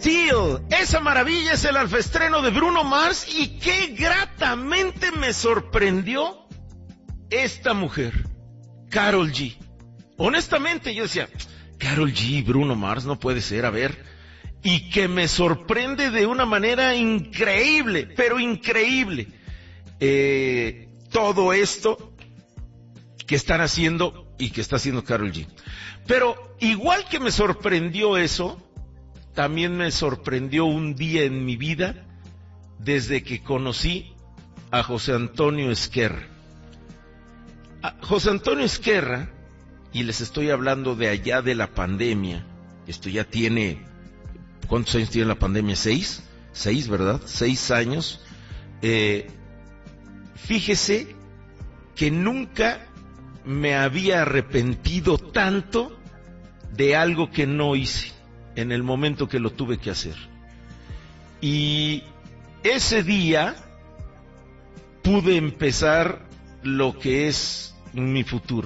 Steel. Esa maravilla es el alfaestreno de Bruno Mars y qué gratamente me sorprendió esta mujer, Karol G. Honestamente yo decía, Karol G, Bruno Mars, no puede ser, a ver. Y que me sorprende de una manera increíble, pero increíble. Todo esto que están haciendo y que está haciendo Karol G. Pero igual que me sorprendió eso, también me sorprendió un día en mi vida desde que conocí a José Antonio Esquerra. José Antonio Esquerra, y les estoy hablando de allá de la pandemia, esto ya tiene, ¿cuántos años tiene la pandemia? ¿6? 6, ¿verdad? 6 años. Fíjese que nunca me había arrepentido tanto de algo que no hice en el momento que lo tuve que hacer. Y ese día pude empezar lo que es mi futuro.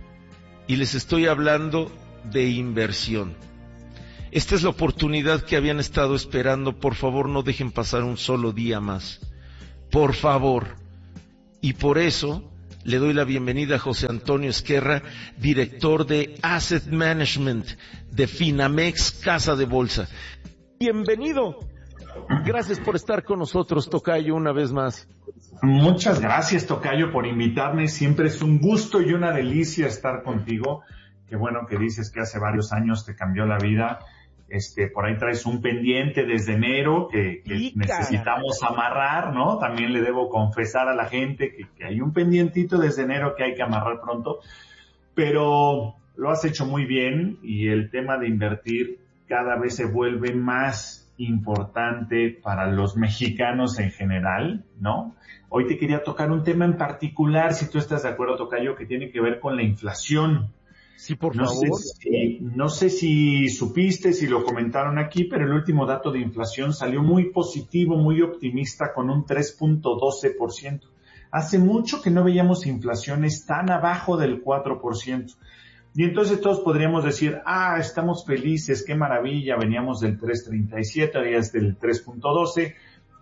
Y les estoy hablando de inversión. Esta es la oportunidad que habían estado esperando. Por favor, no dejen pasar un solo día más. Por favor. Y por eso le doy la bienvenida a José Antonio Esquerra, director de Asset Management de Finamex Casa de Bolsa. Bienvenido. Gracias por estar con nosotros, tocayo, una vez más. Muchas gracias, tocayo, por invitarme. Siempre es un gusto y una delicia estar contigo. Qué bueno que dices que hace varios años te cambió la vida. Por ahí traes un pendiente desde enero que necesitamos amarrar, ¿no? También le debo confesar a la gente que hay un pendientito desde enero que hay que amarrar pronto. Pero lo has hecho muy bien y el tema de invertir cada vez se vuelve más importante para los mexicanos en general, ¿no? Hoy te quería tocar un tema en particular, si tú estás de acuerdo, tocayo, que tiene que ver con la inflación. Sí, por favor. No sé si supiste, si lo comentaron aquí, pero el último dato de inflación salió muy positivo, muy optimista, con un 3.12%. Hace mucho que no veíamos inflaciones tan abajo del 4%. Y entonces todos podríamos decir, estamos felices, qué maravilla, veníamos del 3.37, ahora es del 3.12,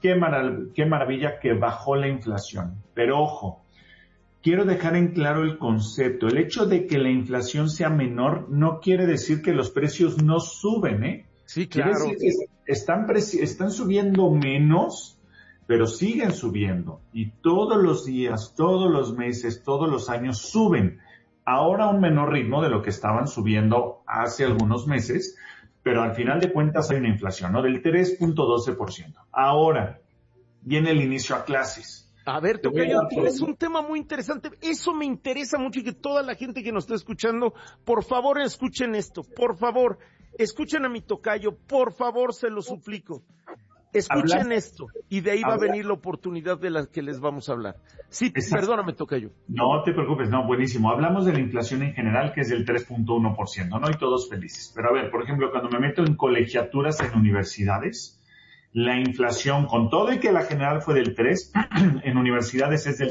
qué maravilla que bajó la inflación. Pero ojo, quiero dejar en claro el concepto. El hecho de que la inflación sea menor no quiere decir que los precios no suben, ¿eh? Sí, claro. Quiere decir que están subiendo menos, pero siguen subiendo. Y todos los días, todos los meses, todos los años suben. Ahora a un menor ritmo de lo que estaban subiendo hace algunos meses, pero al final de cuentas hay una inflación, ¿no? Del 3.12%. Ahora viene el inicio a clases. A ver, tocayo, tienes un tema muy interesante. Eso me interesa mucho y que toda la gente que nos está escuchando, por favor, escuchen esto. Por favor, escuchen a mi tocayo. Por favor, se lo suplico. Escuchen esto y de ahí va a venir la oportunidad de la que les vamos a hablar. Sí, perdóname, tocayo. No te preocupes, no, buenísimo. Hablamos de la inflación en general, que es del 3.1%, ¿no? Y todos felices. Pero a ver, por ejemplo, cuando me meto en colegiaturas en universidades, la inflación, con todo y que la general fue del 3, en universidades es del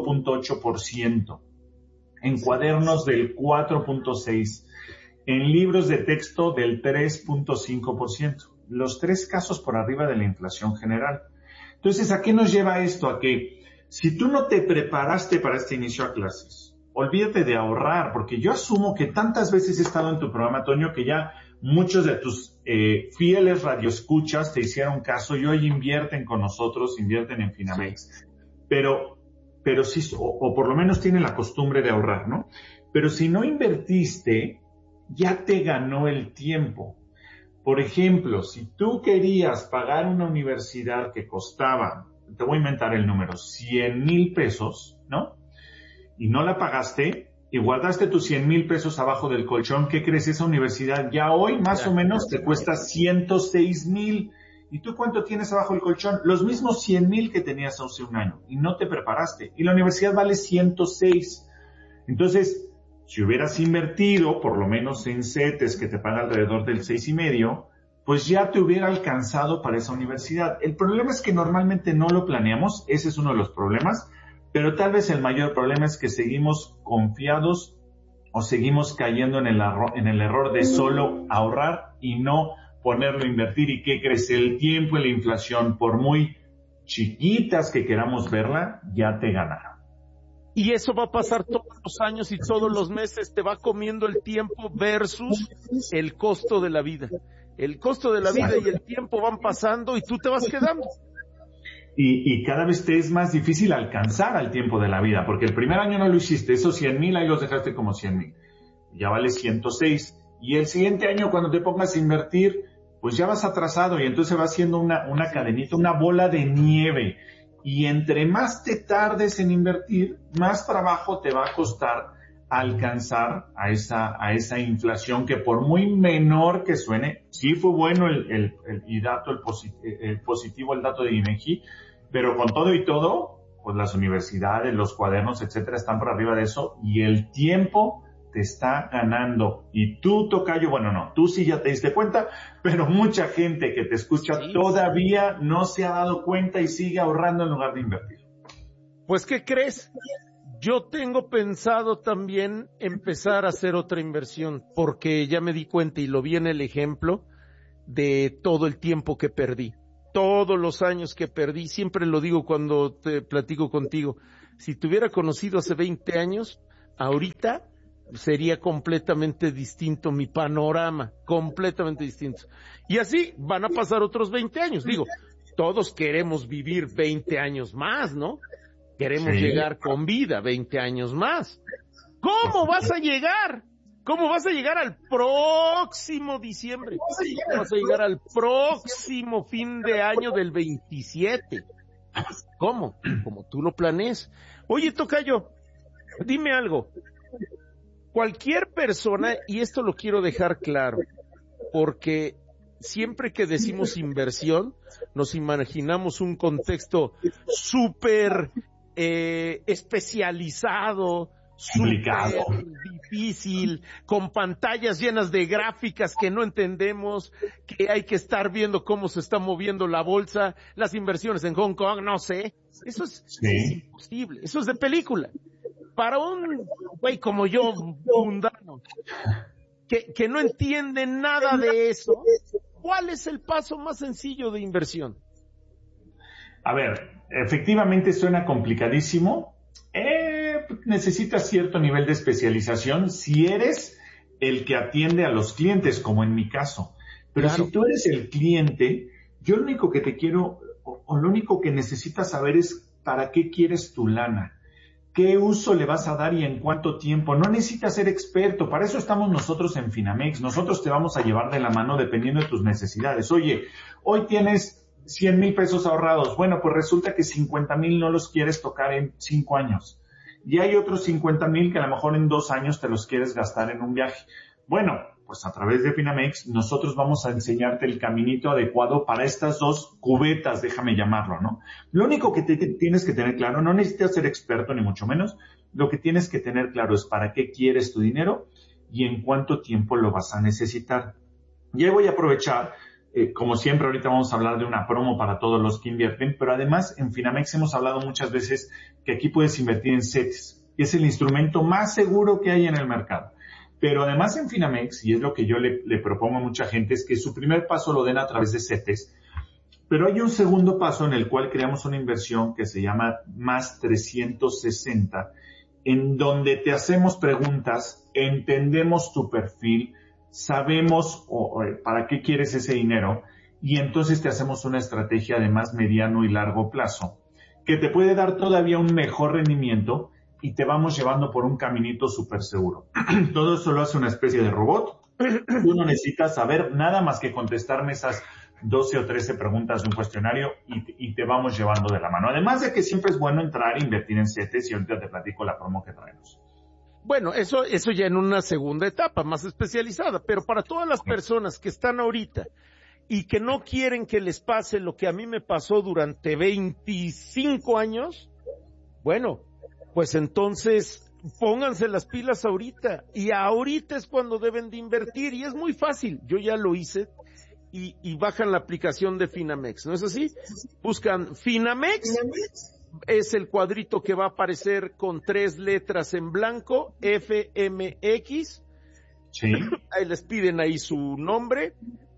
5.8%, en cuadernos del 4.6%, en libros de texto del 3.5%. Los 3 casos por arriba de la inflación general. Entonces, ¿a qué nos lleva esto? A que si tú no te preparaste para este inicio a clases, olvídate de ahorrar, porque yo asumo que tantas veces he estado en tu programa, Toño, que ya muchos de tus fieles radioescuchas te hicieron caso y hoy invierten con nosotros, invierten en Finamex. Sí. Pero sí, o por lo menos tienen la costumbre de ahorrar, ¿no? Pero si no invertiste, ya te ganó el tiempo. Por ejemplo, si tú querías pagar una universidad que costaba, te voy a inventar el número, 100,000 pesos, ¿no? Y no la pagaste y guardaste tus 100,000 pesos abajo del colchón, ¿qué crees? Esa universidad ya hoy más o menos te cuesta 106,000. ¿Y tú cuánto tienes abajo del colchón? Los mismos 100,000 que tenías hace un año y no te preparaste. Y la universidad vale 106. Entonces, si hubieras invertido, por lo menos en CETES, que te paga alrededor del 6,5, pues ya te hubiera alcanzado para esa universidad. El problema es que normalmente no lo planeamos, ese es uno de los problemas, pero tal vez el mayor problema es que seguimos confiados o seguimos cayendo en el error de solo ahorrar y no ponerlo a invertir. ¿Y qué crees? El tiempo y la inflación, por muy chiquitas que queramos verla, ya te ganaron. Y eso va a pasar todos los años y todos los meses, te va comiendo el tiempo versus el costo de la vida. El costo de la vida y el tiempo van pasando y tú te vas quedando. Y cada vez te es más difícil alcanzar al tiempo de la vida, porque el primer año no lo hiciste, esos 100,000 ahí los dejaste como 100,000. Ya vale 106. Y el siguiente año cuando te pongas a invertir, pues ya vas atrasado y entonces va siendo una cadenita, una bola de nieve. Y entre más te tardes en invertir, más trabajo te va a costar alcanzar a esa inflación que por muy menor que suene, sí fue bueno el positivo el dato de INEGI, pero con todo y todo, pues las universidades, los cuadernos, etcétera, están por arriba de eso y el tiempo te está ganando. Y tú, tocayo, bueno, no, tú sí ya te diste cuenta, pero mucha gente que te escucha todavía no se ha dado cuenta y sigue ahorrando en lugar de invertir. Pues, ¿qué crees? Yo tengo pensado también empezar a hacer otra inversión, porque ya me di cuenta y lo vi en el ejemplo de todo el tiempo que perdí. Todos los años que perdí, siempre lo digo cuando te platico contigo, si te hubiera conocido hace 20 años, ahorita sería completamente distinto mi panorama, completamente distinto. Y así van a pasar otros 20 años. Digo, todos queremos vivir 20 años más, ¿no? Queremos llegar con vida 20 años más. ¿Cómo vas a llegar? ¿Cómo vas a llegar al próximo diciembre? ¿Cómo vas a llegar al próximo fin de año del 27? ¿Cómo? Como tú lo planees. Oye, tocayo, dime algo. Cualquier persona, y esto lo quiero dejar claro, porque siempre que decimos inversión, nos imaginamos un contexto súper especializado, súper difícil, con pantallas llenas de gráficas que no entendemos, que hay que estar viendo cómo se está moviendo la bolsa, las inversiones en Hong Kong, no sé. Eso es imposible, eso es de película. Para un güey como yo, mundano, que no entiende nada de eso, ¿cuál es el paso más sencillo de inversión? A ver, efectivamente suena complicadísimo. Necesitas cierto nivel de especialización si eres el que atiende a los clientes, como en mi caso. Pero claro, si tú eres el cliente, yo lo único que te quiero, o lo único que necesitas saber es para qué quieres tu lana. ¿Qué uso le vas a dar y en cuánto tiempo? No necesitas ser experto, para eso estamos nosotros en Finamex. Nosotros te vamos a llevar de la mano dependiendo de tus necesidades. Oye, hoy tienes 100,000 pesos ahorrados. Bueno, pues resulta que 50,000 no los quieres tocar en 5 años. Y hay otros 50,000 que a lo mejor en 2 años te los quieres gastar en un viaje. Bueno, pues a través de Finamex nosotros vamos a enseñarte el caminito adecuado para estas dos cubetas, déjame llamarlo, ¿no? Lo único que tienes que tener claro, no necesitas ser experto ni mucho menos, lo que tienes que tener claro es para qué quieres tu dinero y en cuánto tiempo lo vas a necesitar. Y ahí voy a aprovechar, como siempre ahorita vamos a hablar de una promo para todos los que invierten, pero además en Finamex hemos hablado muchas veces que aquí puedes invertir en CETES, que es el instrumento más seguro que hay en el mercado. Pero además en Finamex, y es lo que yo le propongo a mucha gente, es que su primer paso lo den a través de CETES, pero hay un segundo paso en el cual creamos una inversión que se llama Más 360, en donde te hacemos preguntas, entendemos tu perfil, sabemos para qué quieres ese dinero, y entonces te hacemos una estrategia de más mediano y largo plazo, que te puede dar todavía un mejor rendimiento, y te vamos llevando por un caminito súper seguro. Todo eso lo hace una especie de robot. Tú no necesitas saber nada más que contestarme esas 12 o 13 preguntas de un cuestionario y te vamos llevando de la mano. Además de que siempre es bueno entrar e invertir en CETES y ahorita te platico la promo que traemos. Bueno, eso ya en una segunda etapa más especializada, pero para todas las personas que están ahorita y que no quieren que les pase lo que a mí me pasó durante 25 años, bueno, pues entonces pónganse las pilas ahorita, y ahorita es cuando deben de invertir, y es muy fácil, yo ya lo hice, y bajan la aplicación de Finamex, ¿no es así? Buscan Finamex, es el cuadrito que va a aparecer con 3 letras en blanco, FMX, sí. Ahí les piden ahí su nombre,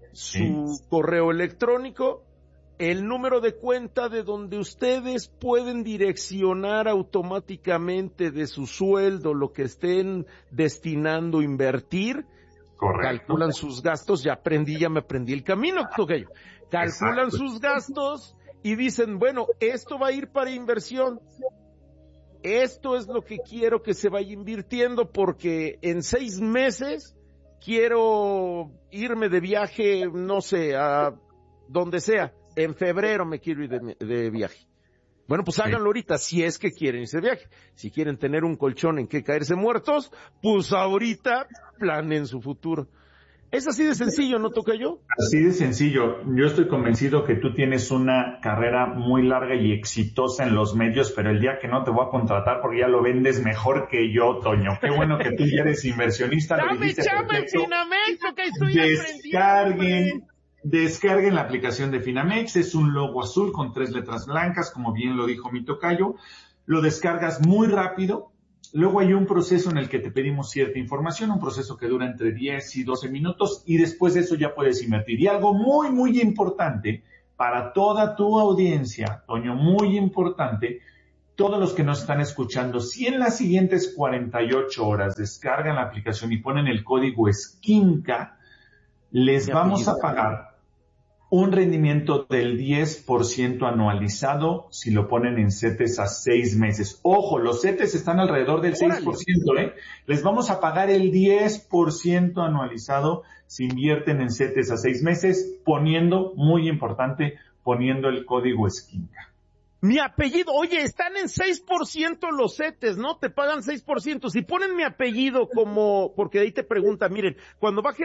su correo electrónico, el número de cuenta de donde ustedes pueden direccionar automáticamente de su sueldo lo que estén destinando a invertir. Correcto. Calculan sus gastos, ya me aprendí el camino, tocayo. Calculan Exacto. sus gastos y dicen, bueno, esto va a ir para inversión. Esto es lo que quiero que se vaya invirtiendo porque en 6 meses quiero irme de viaje, no sé, a donde sea. En febrero me quiero ir de viaje. Bueno, pues háganlo ahorita, si es que quieren irse de viaje. Si quieren tener un colchón en que caerse muertos, pues ahorita planen su futuro. Es así de sencillo, ¿no, tocayo? Así de sencillo. Yo estoy convencido que tú tienes una carrera muy larga y exitosa en los medios, pero el día que no te voy a contratar porque ya lo vendes mejor que yo, Toño. Qué bueno que tú ya eres inversionista. Dame chamba en Finamex, que estoy aprendiendo. Descarguen la aplicación de Finamex. Es un logo azul con 3 letras blancas, como bien lo dijo mi tocayo. Lo descargas muy rápido. Luego hay un proceso en el que te pedimos cierta información, un proceso que dura entre 10 y 12 minutos y después de eso ya puedes invertir. Y algo muy, muy importante para toda tu audiencia, Toño, muy importante, todos los que nos están escuchando, si en las siguientes 48 horas descargan la aplicación y ponen el código SKINCA, les vamos a pagar un rendimiento del 10% anualizado si lo ponen en CETES a 6 meses. Ojo, los CETES están alrededor del 6%, ¿eh? Les vamos a pagar el 10% anualizado si invierten en CETES a 6 meses, poniendo, muy importante, poniendo el código SKINCA. Mi apellido, oye, están en 6% los CETES, ¿no? Te pagan 6%. Si ponen mi apellido como, porque de ahí te preguntan, miren, cuando baje